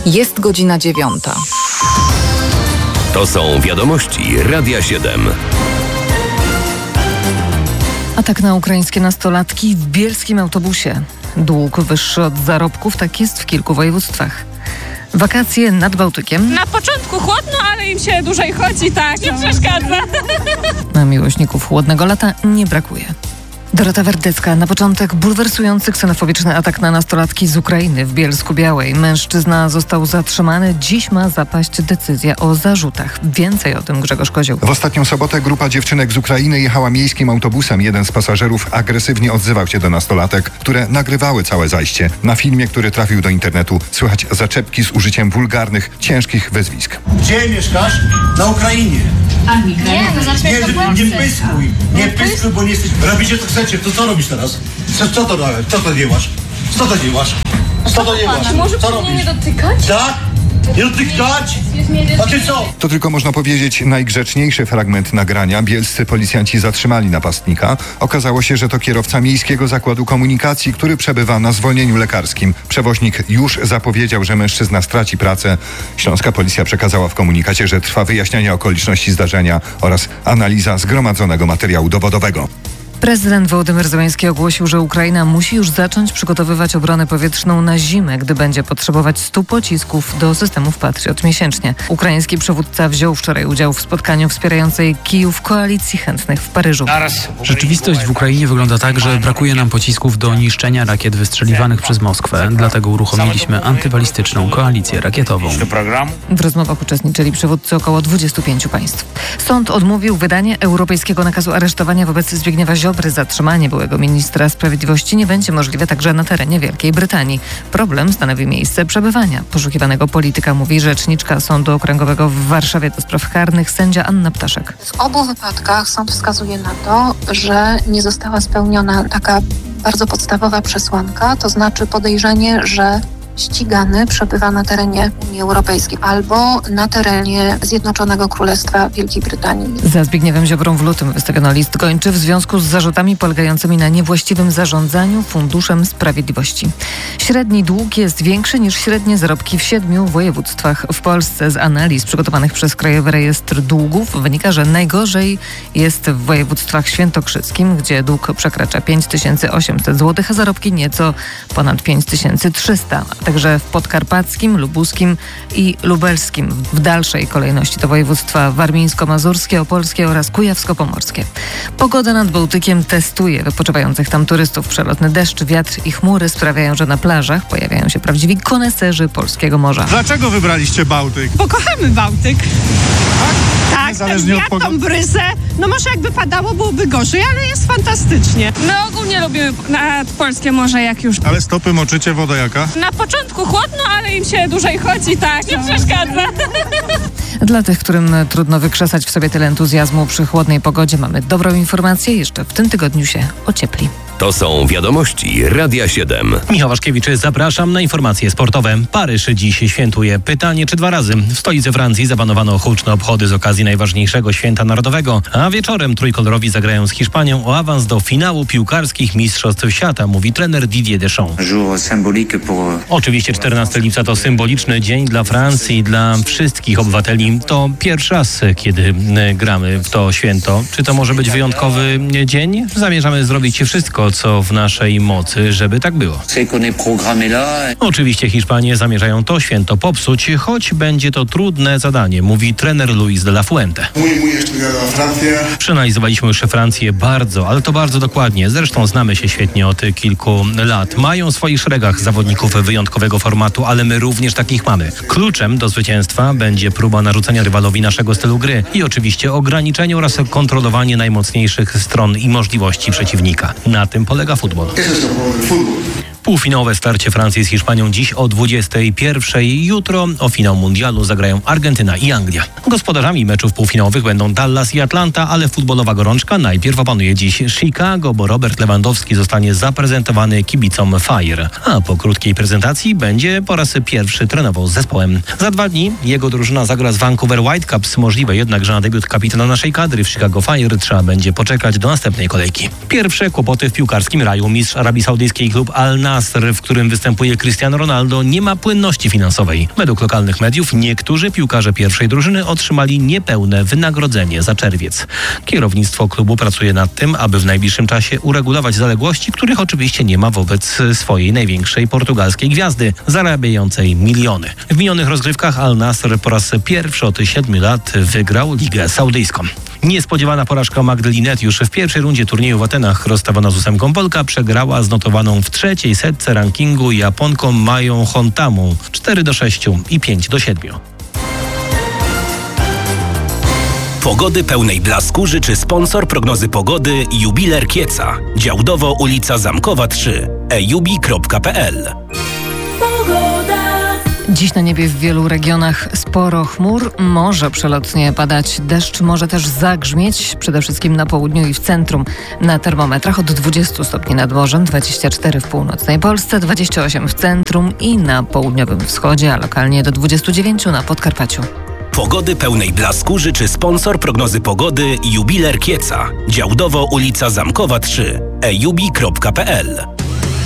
Jest godzina 9. To są wiadomości Radia 7. Atak na ukraińskie nastolatki w bielskim autobusie. Dług wyższy od zarobków, tak jest w kilku województwach. Wakacje nad Bałtykiem. Na początku chłodno, ale im się dłużej chodzi, tak, nie przeszkadza. Na miłośników chłodnego lata nie brakuje. Dorota Werdecka. Na początek bulwersujący ksenofobiczny atak na nastolatki z Ukrainy w Bielsku-Białej. Mężczyzna został zatrzymany. Dziś ma zapaść decyzja o zarzutach. Więcej o tym Grzegorz Kozioł. W ostatnią sobotę grupa dziewczynek z Ukrainy jechała miejskim autobusem. Jeden z pasażerów agresywnie odzywał się do nastolatek, które nagrywały całe zajście. Na filmie, który trafił do internetu, słychać zaczepki z użyciem wulgarnych, ciężkich wyzwisk. Gdzie mieszkasz? Na Ukrainie. Nie pyskuj, bo nie jesteś... Robicie to chcecie, to co robisz teraz? Co to dziełasz? Może Co mnie robisz? nie dotykać? Tak? Nie dotykać? A ty co? To tylko można powiedzieć najgrzeczniejszy fragment nagrania. Bielscy policjanci zatrzymali napastnika. Okazało się, że to kierowca Miejskiego Zakładu Komunikacji, który przebywa na zwolnieniu lekarskim. Przewoźnik już zapowiedział, że mężczyzna straci pracę. Śląska policja przekazała w komunikacie, że trwa wyjaśnianie okoliczności zdarzenia oraz analiza zgromadzonego materiału dowodowego. Prezydent Wołodymyr Zełenski ogłosił, że Ukraina musi już zacząć przygotowywać obronę powietrzną na zimę, gdy będzie potrzebować 100 pocisków do systemów Patriot miesięcznie. Ukraiński przywódca wziął wczoraj udział w spotkaniu wspierającej Kijów koalicji chętnych w Paryżu. Rzeczywistość w Ukrainie wygląda tak, że brakuje nam pocisków do niszczenia rakiet wystrzeliwanych przez Moskwę. Dlatego uruchomiliśmy antybalistyczną koalicję rakietową. W rozmowach uczestniczyli przywódcy około 25 państw. Sąd odmówił wydanie europejskiego nakazu aresztowania wobec Zbigniewa Ziobry. Zatrzymanie byłego ministra sprawiedliwości nie będzie możliwe także na terenie Wielkiej Brytanii. Problem stanowi miejsce przebywania poszukiwanego polityka, mówi rzeczniczka Sądu Okręgowego w Warszawie do spraw karnych sędzia Anna Ptaszek. W obu wypadkach sąd wskazuje na to, że nie została spełniona taka bardzo podstawowa przesłanka, to znaczy podejrzenie, że ścigany przebywa na terenie Unii Europejskiej albo na terenie Zjednoczonego Królestwa Wielkiej Brytanii. Za Zbigniewem Ziobrą w lutym wystawiono list gończy w związku z zarzutami polegającymi na niewłaściwym zarządzaniu Funduszem Sprawiedliwości. Średni dług jest większy niż średnie zarobki w 7 województwach w Polsce. Z analiz przygotowanych przez Krajowy Rejestr Długów wynika, że najgorzej jest w województwach świętokrzyskim, gdzie dług przekracza 5800 zł, a zarobki nieco ponad 5300. Także w podkarpackim, lubuskim i lubelskim. W dalszej kolejności to województwa warmińsko-mazurskie, opolskie oraz kujawsko-pomorskie. Pogoda nad Bałtykiem testuje wypoczywających tam turystów. Przelotny deszcz, wiatr i chmury sprawiają, że na plażach pojawiają się prawdziwi koneserzy polskiego morza. Dlaczego wybraliście Bałtyk? Bo kochamy Bałtyk. Tak, Niezależnie od tą brysę. No może jakby padało, byłoby gorzej, ale jest fantastycznie. My ogólnie lubimy polskie morze, jak już. Ale stopy moczycie, woda jaka? Na początku chłodno, ale im się dłużej chodzi, tak, nie przeszkadza. Dla tych, którym trudno wykrzesać w sobie tyle entuzjazmu przy chłodnej pogodzie, mamy dobrą informację. Jeszcze w tym tygodniu się ociepli. To są wiadomości Radia 7. Michał Waszkiewicz, zapraszam na informacje sportowe. Paryż dziś świętuje. Pytanie, czy 2 razy. W stolicy Francji zapanowano huczne obchody z okazji najważniejszego święta narodowego, a wieczorem trójkolorowi zagrają z Hiszpanią o awans do finału piłkarskich Mistrzostw Świata, mówi trener Didier Deschamps. Oczywiście 14 lipca to symboliczny dzień dla Francji i dla wszystkich obywateli. To pierwszy raz, kiedy gramy w to święto. Czy to może być wyjątkowy dzień? Zamierzamy zrobić wszystko, co w naszej mocy, żeby tak było. Oczywiście Hiszpanie zamierzają to święto popsuć, choć będzie to trudne zadanie, mówi trener Luis de la Fuente. Przeanalizowaliśmy już Francję bardzo, ale to bardzo dokładnie. Zresztą znamy się świetnie od kilku lat. Mają w swoich szeregach zawodników wyjątkowego formatu, ale my również takich mamy. Kluczem do zwycięstwa będzie próba narzucenia rywalowi naszego stylu gry i oczywiście ograniczenie oraz kontrolowanie najmocniejszych stron i możliwości przeciwnika. Na tym polega futbol. Półfinałowe starcie Francji z Hiszpanią dziś o 21:00. Jutro o finał mundialu zagrają Argentyna i Anglia. Gospodarzami meczów półfinałowych będą Dallas i Atlanta, ale futbolowa gorączka najpierw opanuje dziś Chicago, bo Robert Lewandowski zostanie zaprezentowany kibicom Fire. A po krótkiej prezentacji będzie po raz pierwszy trenował z zespołem. Za 2 dni jego drużyna zagra z Vancouver Whitecaps. Możliwe jednak, że na debiut kapitana naszej kadry w Chicago Fire trzeba będzie poczekać do następnej kolejki. Pierwsze kłopoty w piłkarskim raju. Mistrz Arabii Saudyjskiej klub Al Al-Nasr, w którym występuje Cristiano Ronaldo, nie ma płynności finansowej. Według lokalnych mediów niektórzy piłkarze pierwszej drużyny otrzymali niepełne wynagrodzenie za czerwiec. Kierownictwo klubu pracuje nad tym, aby w najbliższym czasie uregulować zaległości, których oczywiście nie ma wobec swojej największej portugalskiej gwiazdy, zarabiającej miliony. W minionych rozgrywkach Al-Nasr po raz pierwszy od 7 lat wygrał Ligę Saudyjską. Niespodziewana porażka Magdy Linnet już w pierwszej rundzie turnieju w Atenach. Rozstawiona z 8 Polka przegrała z notowaną w trzeciej setce rankingu Japonką Mają Hontamą 4-6 i 5-7. Pogody pełnej blasku życzy sponsor prognozy pogody Jubiler Kieca. Działdowo ulica Zamkowa 3. ejubi.pl. Dziś na niebie w wielu regionach sporo chmur, może przelotnie padać deszcz, może też zagrzmieć, przede wszystkim na południu i w centrum. Na termometrach od 20 stopni nad morzem, 24 w północnej Polsce, 28 w centrum i na południowym wschodzie, a lokalnie do 29 na Podkarpaciu. Pogody pełnej blasku życzy sponsor prognozy pogody Jubiler Kieca. Działdowo ulica Zamkowa 3. ejubi.pl.